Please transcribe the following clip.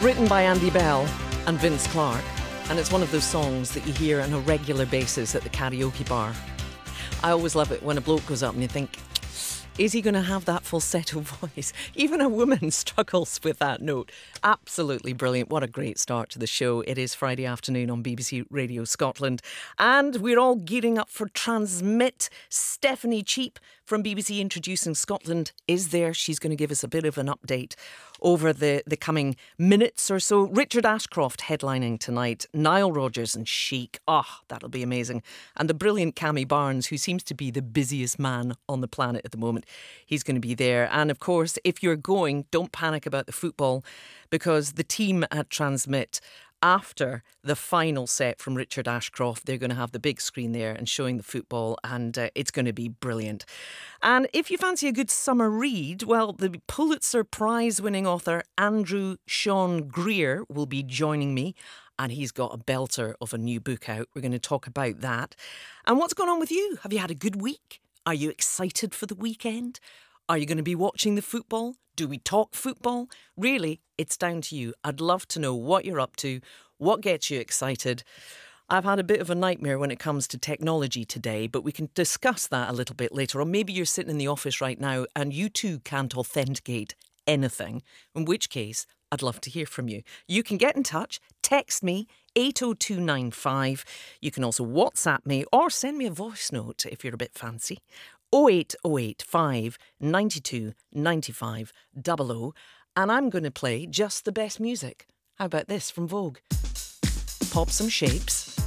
Written by Andy Bell and Vince Clarke, and it's one of those songs that you hear on a regular basis at the karaoke bar. I always love it when a bloke goes up and you think, is he going to have that falsetto voice? Even a woman struggles with that note. Absolutely brilliant. What a great start to the show. It is Friday afternoon on BBC Radio Scotland. And we're all gearing up for Transmit. Stephanie Cheap from BBC Introducing Scotland is there. She's going to give us a bit of an update over the coming minutes or so. Richard Ashcroft headlining tonight. Nile Rodgers and Chic. That'll be amazing. And the brilliant Cammy Barnes, who seems to be the busiest man on the planet at the moment. He's going to be there. And of course, if you're going, don't panic about the football, because the team at Transmit, after the final set from Richard Ashcroft, they're going to have the big screen there and showing the football, and it's going to be brilliant. And if you fancy a good summer read, well, the Pulitzer Prize winning author Andrew Sean Greer will be joining me, and he's got a belter of a new book out. We're going to talk about that. And what's going on with you? Have you had a good week? Are you excited for the weekend? Are you going to be watching the football? Do we talk football? Really, it's down to you. I'd love to know what you're up to, what gets you excited. I've had a bit of a nightmare when it comes to technology today, but we can discuss that a little bit later. Or maybe you're sitting in the office right now and you too can't authenticate anything, in which case I'd love to hear from you. You can get in touch, text me 80295. You can also WhatsApp me or send me a voice note if you're a bit fancy. 08085 92 95 00. And I'm going to play just the best music. How about this from Vogue? Pop some shapes.